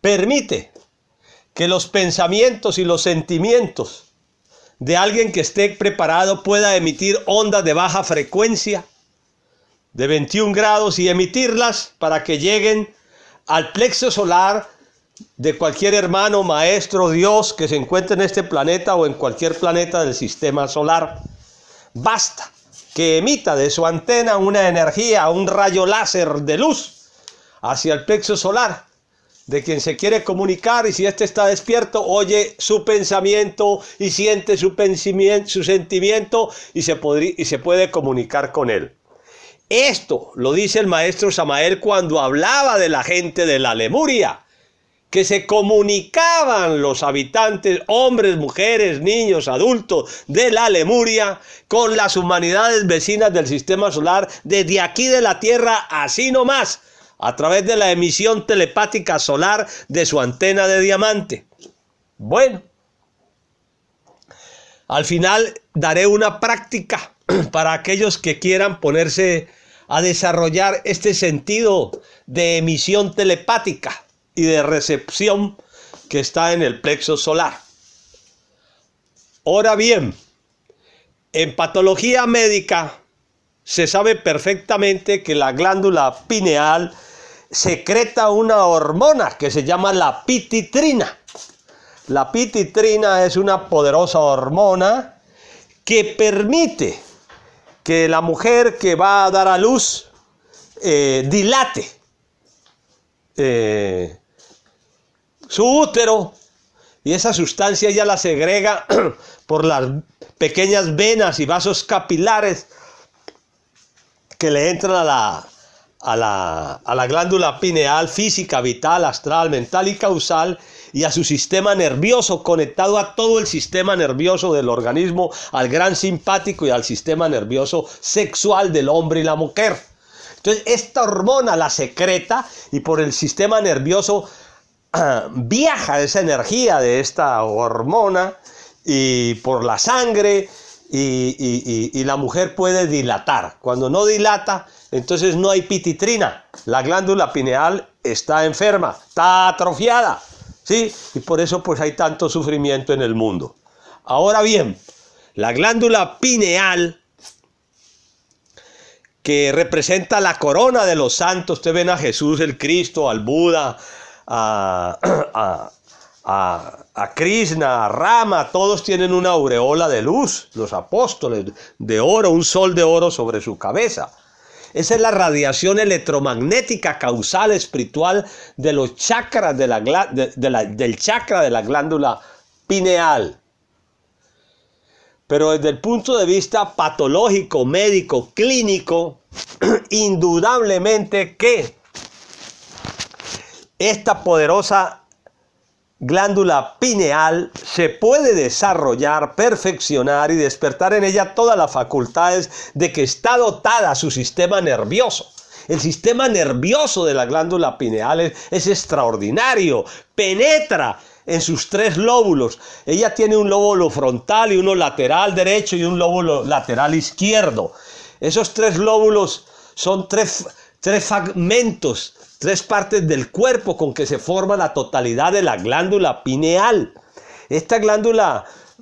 permite que los pensamientos y los sentimientos de alguien que esté preparado pueda emitir ondas de baja frecuencia de 21 grados y emitirlas para que lleguen al plexo solar de cualquier hermano, maestro, Dios que se encuentre en este planeta o en cualquier planeta del sistema solar. Basta que emita de su antena una energía, un rayo láser de luz hacia el plexo solar de quien se quiere comunicar, y si éste está despierto, oye su pensamiento y siente su sentimiento y se puede comunicar con él. Esto lo dice el maestro Samael cuando hablaba de la gente de la Lemuria, que se comunicaban los habitantes, hombres, mujeres, niños, adultos de la Lemuria con las humanidades vecinas del sistema solar desde aquí de la Tierra, así nomás, a través de la emisión telepática solar de su antena de diamante. Bueno, al final daré una práctica para aquellos que quieran ponerse a desarrollar este sentido de emisión telepática y de recepción que está en el plexo solar. Ahora bien, en patología médica se sabe perfectamente que la glándula pineal secreta una hormona que se llama la pititrina. La pititrina es una poderosa hormona que permite que la mujer que va a dar a luz dilate su útero, y esa sustancia ya la segrega por las pequeñas venas y vasos capilares que le entran a la glándula pineal física, vital, astral, mental y causal, y a su sistema nervioso, conectado a todo el sistema nervioso del organismo, al gran simpático y al sistema nervioso sexual del hombre y la mujer. Entonces esta hormona la secreta y por el sistema nervioso viaja esa energía de esta hormona y por la sangre y la mujer puede dilatar. Cuando no dilata, entonces no hay pititrina. La glándula pineal está enferma, está atrofiada, ¿sí? Y por eso pues hay tanto sufrimiento en el mundo. Ahora bien, la glándula pineal, que representa la corona de los santos, ustedes ven a Jesús el Cristo, al Buda, a Krishna, a Rama, todos tienen una aureola de luz, los apóstoles de oro, un sol de oro sobre su cabeza. Esa es la radiación electromagnética causal espiritual de los chakras del chakra de la glándula pineal. Pero desde el punto de vista patológico, médico, clínico, indudablemente que esta poderosa glándula pineal se puede desarrollar, perfeccionar y despertar en ella todas las facultades de que está dotada su sistema nervioso. El sistema nervioso de la glándula pineal es extraordinario, penetra en sus 3 lóbulos. Ella tiene un lóbulo frontal y uno lateral derecho y un lóbulo lateral izquierdo. Esos 3 lóbulos son tres fragmentos, 3 partes del cuerpo con que se forma la totalidad de la glándula pineal. Esta glándula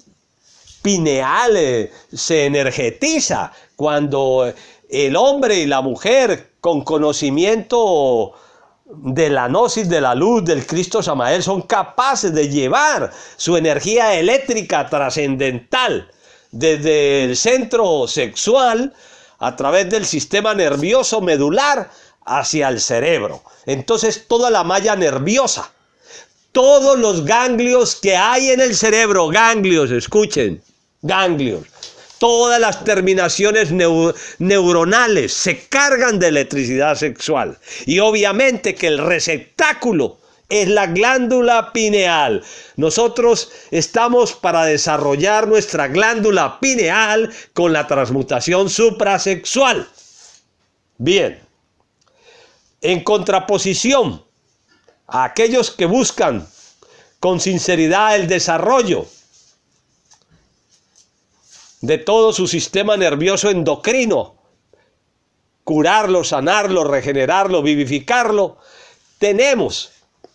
pineal se energetiza cuando el hombre y la mujer con conocimiento de la gnosis, de la luz, del Cristo Samael, son capaces de llevar su energía eléctrica trascendental desde el centro sexual a través del sistema nervioso medular hacia el cerebro. Entonces toda la malla nerviosa, todos los ganglios que hay en el cerebro, ganglios, escuchen, ganglios, todas las terminaciones neuronales se cargan de electricidad sexual. Y obviamente que el receptáculo es la glándula pineal. Nosotros estamos para desarrollar nuestra glándula pineal con la transmutación suprasexual. Bien, en contraposición a aquellos que buscan con sinceridad el desarrollo de todo su sistema nervioso endocrino, curarlo, sanarlo, regenerarlo, vivificarlo, tenemos